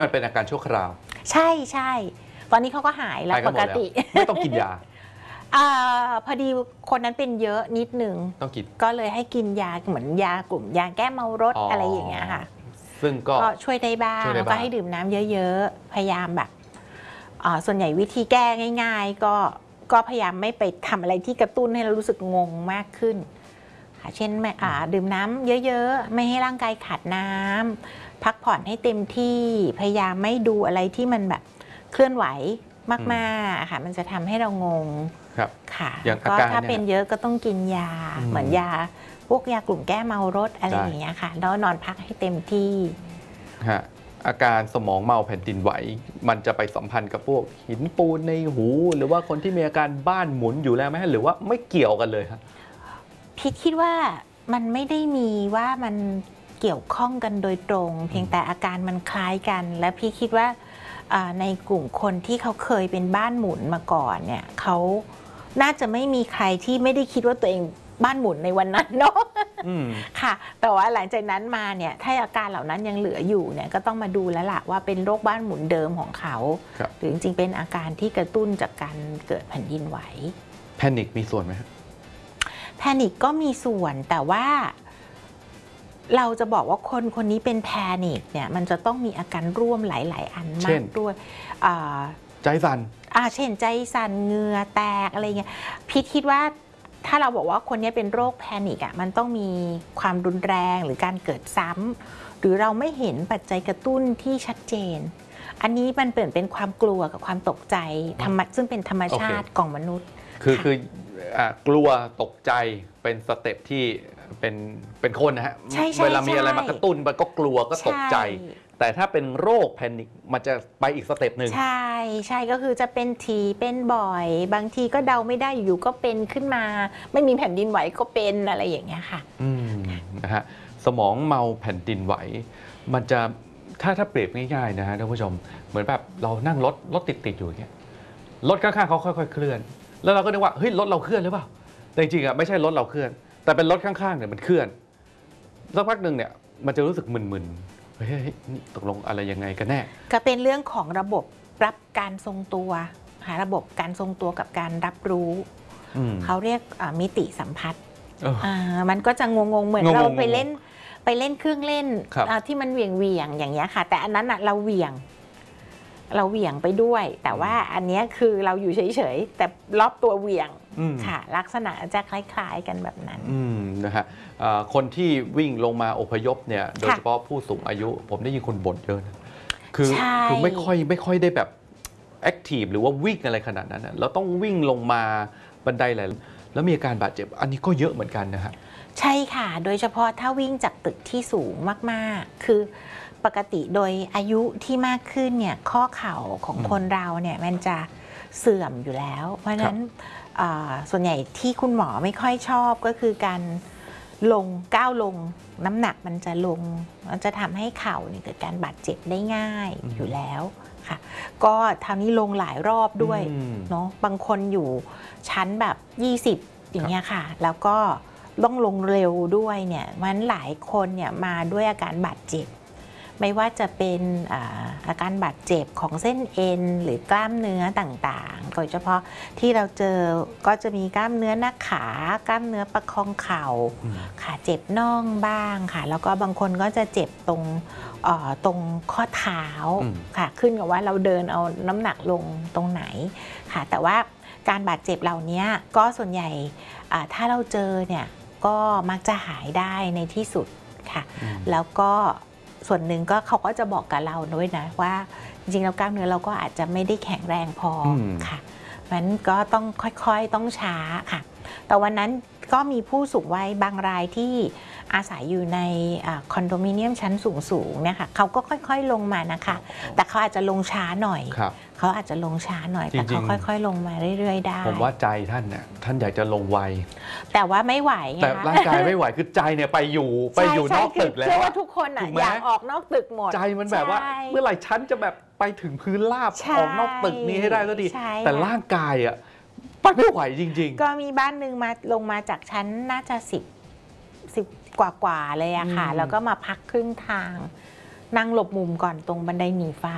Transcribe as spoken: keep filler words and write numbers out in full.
มันเป็นอาการชั่วคราวใช่ใช่ตอนนี้เขาก็หายแล้วปกติไม่ต้องกินยาอพอดีคนนั้นเป็นเยอะนิดนึงต้องกินก็เลยให้กินยาเหมือนยากลุ่มยาแก้เมารถ อ, อะไรอย่างเงี้ยค่ะซึ่งก็ช่วยได้บ้างแล้วก็ให้ดื่มน้ำเยอะๆพยายามแบบส่วนใหญ่วิธีแก้ง่ายๆก็ก็พยายามไม่ไปทำอะไรที่กระตุ้นให้เรารู้สึกงงมากขึ้นเช่นดื่มน้ำเยอะๆไม่ให้ร่างกายขาดน้ำพักผ่อนให้เต็มที่พยายามไม่ดูอะไรที่มันแบบเคลื่อนไหวมากๆค่ะมันจะทำให้เรางงค่ะก็ถ้าเป็นเยอะก็ต้องกินยาเหมือนยาพวกยากลุ่มแก้เมารถอะไรอย่างเงี้ยค่ะแล้วนอนพักให้เต็มที่อาการสมองเมาแผ่นดินไหวมันจะไปสัมพันธ์กับพวกหินปูนในหูหรือว่าคนที่มีอาการบ้านหมุนอยู่แล้วไหมหรือว่าไม่เกี่ยวกันเลยครับพี่คิดว่ามันไม่ได้มีว่ามันเกี่ยวข้องกันโดยตรงเพียงแต่อาการมันคล้ายกันและพี่คิดว่าในกลุ่มคนที่เขาเคยเป็นบ้านหมุนมาก่อนเนี่ยเขาน่าจะไม่มีใครที่ไม่ได้คิดว่าตัวเองบ้านหมุนในวันนั้นเนาะค่ะแต่ว่าหลังจากนั้นมาเนี่ยถ้าอาการเหล่านั้นยังเหลืออยู่เนี่ยก็ต้องมาดูแล้วล่ะว่าเป็นโรคบ้านหมุนเดิมของเขาหรือจริงๆเป็นอาการที่กระตุ้นจากการเกิดแผ่นดินไหวแพนิคมีส่วนไหมครับแพนิคก็มีส่วนแต่ว่าเราจะบอกว่าคนคนนี้เป็นแพนิคเนี่ยมันจะต้องมีอาการร่วมหลายๆอันมากด้วยใจสั่นอ่าเช่นใจสั่นเหงื่อแตกอะไรเงี้ยพี่คิดว่าถ้าเราบอกว่าคนนี้เป็นโรคแพนิคอ่ะมันต้องมีความรุนแรงหรือการเกิดซ้ำหรือเราไม่เห็นปัจจัยกระตุ้นที่ชัดเจนอันนี้มันเปลี่ยนเป็นความกลัวกับความตกใจธรรมะซึ่งเป็นธรรมชาติของมนุษย์คือคือกลัวตกใจเป็นสเต็ปที่เป็นเป็นคนนะฮะเวลามีอะไรมากระตุ้นมันก็กลัวก็ตกใจแต่ถ้าเป็นโรคแพนิคมันจะไปอีกสเต็ปหนึ่งใช่ใช่ก็คือจะเป็นทีเป็นบ่อยบางทีก็เดาไม่ได้อยู่ก็เป็นขึ้นมาไม่มีแผ่นดินไหวก็เป็นอะไรอย่างเงี้ยค่ะอืมนะฮะสมองเมาแผ่นดินไหวมันจะถ้าถ้าเปรียบง่ายๆนะฮะท่านผู้ชมเหมือนแบบเรานั่งรถรถติดๆอยู่อย่างเงี้ยรถข้างๆเขาค่อยๆเคลื่อนแล้วเราก็นึกว่าเฮ้ยรถเราเคลื่อนหรือเปล่าแต่จริงๆอ่ะไม่ใช่รถเราเคลื่อนแต่เป็นรถข้างๆเนี่ยมันเคลื่อนสักพักหนึ่งเนี่ยมันจะรู้สึกมึนๆเฮ้ยนี่ตกลงอะไรยังไงกันแน่ก็เป็นเรื่องของระบบรับการทรงตัวหาระบบการทรงตัวกับการรับรู้เขาเรียกมิติสัมผัสมันก็จะงงๆเหมือนเราไปเล่นไปเล่นเครื่องเล่นที่มันเหวี่ยงเวียงอย่างเงี้ยค่ะแต่อันนั้นอ่ะเราเหวี่ยงเราเหวี่ยงไปด้วยแต่ว่าอันนี้คือเราอยู่เฉยๆแต่รอบตัวเหวี่ยงค่ะลักษณะจะคล้ายๆกันแบบนั้นนะฮะคนที่วิ่งลงมาอพยพเนี่ยโดยเฉพาะผู้สูงอายุผมได้ยินคนบ่นเยอะนะคือคือไม่ค่อยไม่ค่อยได้แบบแอคทีฟหรือว่าวิ่งอะไรขนาดนั้นเราต้องวิ่งลงมาบันไดอะไรแล้วมีอาการบาดเจ็บอันนี้ก็เยอะเหมือนกันนะฮะใช่ค่ะโดยเฉพาะถ้าวิ่งจากตึกที่สูงมากๆคือปกติโดยอายุที่มากขึ้นเนี่ยข้อเข่าของคนเราเนี่ยมันจะเสื่อมอยู่แล้วเพราะฉะนั้นส่วนใหญ่ที่คุณหมอไม่ค่อยชอบก็คือการลงก้าวลงน้ำหนักมันจะลงมันจะทำให้เข่าเนี่ยเกิดการบาดเจ็บได้ง่ายอยู่แล้วค่ะก็ทางนี้ลงหลายรอบด้วยเนาะบางคนอยู่ชั้นแบบยี่สิบอย่างเงี้ยค่ะแล้วก็ต้องลงเร็วด้วยเนี่ยมันหลายคนเนี่ยมาด้วยอาการบาดเจ็บไม่ว่าจะเป็นอาการบาดเจ็บของเส้นเอ็นหรือกล้ามเนื้อต่างๆโดยเฉพาะที่เราเจอก็จะมีกล้ามเนื้อหน้าขากล้ามเนื้อประคองเข่าขาเจ็บน่องบ้างค่ะแล้วก็บางคนก็จะเจ็บตรงตรงข้อเท้าค่ะขึ้นกับว่าเราเดินเอาน้ำหนักลงตรงไหนค่ะแต่ว่าการบาดเจ็บเหล่านี้ก็ส่วนใหญ่ถ้าเราเจอเนี่ยก็มักจะหายได้ในที่สุดค่ะแล้วก็ส่วนหนึ่งก็เขาก็จะบอกกับเราด้วยนะว่าจริงๆแล้วกล้ามเนื้อเราก็อาจจะไม่ได้แข็งแรงพอค่ะมันก็ต้องค่อยๆต้องช้าค่ะแต่วันนั้นก็มีผู้สูงวัยบางรายที่อาศัยอยู่ในคอนโดมิเนียมชั้นสูงๆเนี่ยค่ะเขาก็ค่อยๆลงมานะคะแต่เขาอาจจะลงช้าหน่อยเขาอาจจะลงช้าหน่อยแต่เขาค่อยๆลงมาเรื่อยๆได้ผมว่าใจท่านเนี่ยท่านอยากจะลงไวแต่ว่าไม่ไหวแต่ร่างกายไม่ไหวคือใจเนี่ยไปอยู่ไปอยู่นอกตึกแล้วเชื่อว่าทุกคนอ่ะอยากออกนอกตึกหมดใจมันแบบว่าเมื่อไหร่ฉันจะแบบไปถึงพื้นราบออกนอกตึกนี้ให้ได้ก็ดีแต่ร่างกายอ่ะไปไม่ไหวจริงๆก็มีบ้านหนึ่งมาลงมาจากชั้นน่าจะสิบสิบกว่าๆเลยอะค่ะแล้วก็มาพักครึ่งทางนั่งหลบมุมก่อนตรงบันไดหนีไฟ